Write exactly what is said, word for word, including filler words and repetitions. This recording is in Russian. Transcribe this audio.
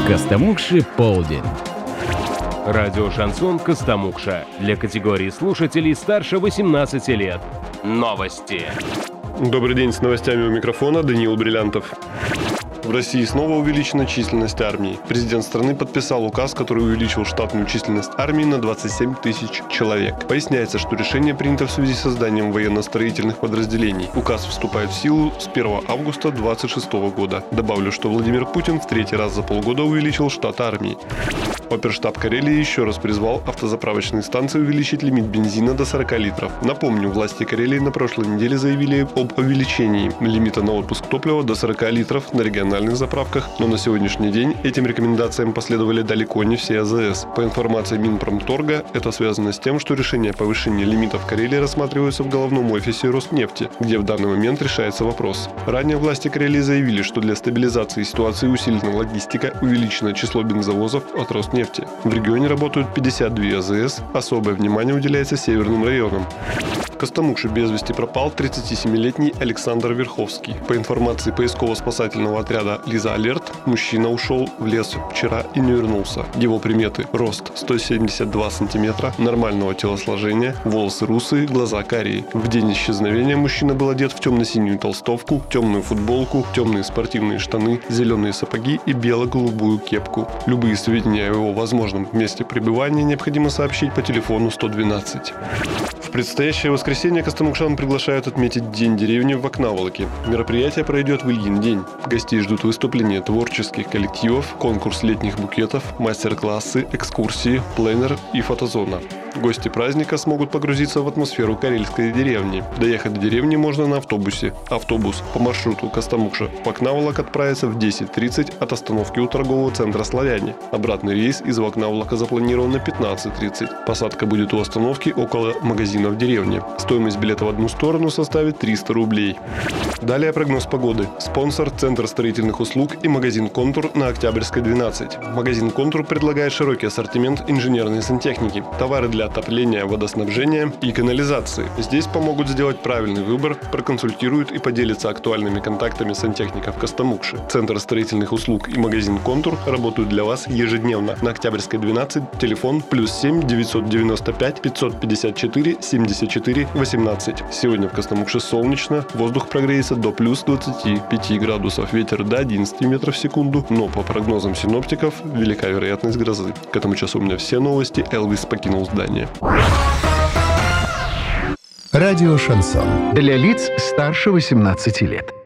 Костомукши полдень. Радио «Шансон» Костомукша. Для категории слушателей старше восемнадцати лет. Новости. Добрый день, с новостями у микрофона Даниил Бриллянтов. В России снова увеличена численность армии. Президент страны подписал указ, который увеличил штатную численность армии на двадцать семь тысяч человек. Поясняется, что решение принято в связи с созданием военно-строительных подразделений. Указ вступает в силу с первого августа две тысячи двадцать шестого года. Добавлю, что Владимир Путин в третий раз за полгода увеличил штат армии. Оперштаб Карелии еще раз призвал автозаправочные станции увеличить лимит бензина до сорока литров. Напомню, власти Карелии на прошлой неделе заявили об увеличении лимита на отпуск топлива до сорока литров на региональных заправках, но на сегодняшний день этим рекомендациям последовали далеко не все АЗС. По информации Минпромторга, это связано с тем, что решение о повышении лимита в Карелии рассматривается в головном офисе Роснефти, где в данный момент решается вопрос. Ранее власти Карелии заявили, что для стабилизации ситуации усилена логистика, увеличено число бензовозов от Роснефти. В регионе работают пятьдесят две АЗС, особое внимание уделяется северным районам. В Костомукше без вести пропал тридцатисемилетний Александр Верховский. По информации поисково-спасательного отряда «Лиза Алерт», мужчина ушел в лес вчера и не вернулся. Его приметы: рост сто семьдесят два сантиметра, нормального телосложения, волосы русые, глаза карие. В день исчезновения мужчина был одет в темно-синюю толстовку, темную футболку, темные спортивные штаны, зеленые сапоги и бело-голубую кепку. Любые сведения о его возможном месте пребывания необходимо сообщить по телефону сто двенадцать. В предстоящее воскресенье костомукшан приглашают отметить День деревни в Окнаволоке. Мероприятие пройдет в Ильин день. Гостей ждут выступления творческих коллективов, конкурс летних букетов, мастер-классы, экскурсии, пленэр и фотозона. Гости праздника смогут погрузиться в атмосферу карельской деревни. Доехать до деревни можно на автобусе. Автобус по маршруту Костомукша в Окнаволок отправится в десять тридцать от остановки у торгового центра «Славяне». Обратный рейс из Окнаволока запланирован на пятнадцать тридцать. Посадка будет у остановки около магазина в деревне. Стоимость билета в одну сторону составит триста рублей. Далее прогноз погоды. Спонсор – Центр строительных услуг и магазин «Контур» на Октябрьской, двенадцать. Магазин «Контур» предлагает широкий ассортимент инженерной сантехники, товары для отопления, водоснабжения и канализации. Здесь помогут сделать правильный выбор, проконсультируют и поделятся актуальными контактами сантехников Костомукши. Центр строительных услуг и магазин «Контур» работают для вас ежедневно. На Октябрьской, двенадцать, телефон плюс семь девятьсот девяносто пять пятьсот пятьдесят четыре семьдесят четыре восемнадцать. Сегодня в Костомукше солнечно, воздух прогреется до плюс двадцати пяти градусов, ветер до одиннадцати метров в секунду, но по прогнозам синоптиков велика вероятность грозы. К этому часу у меня все новости. Элвис покинул здание. Радио «Шансон» для лиц старше восемнадцати лет.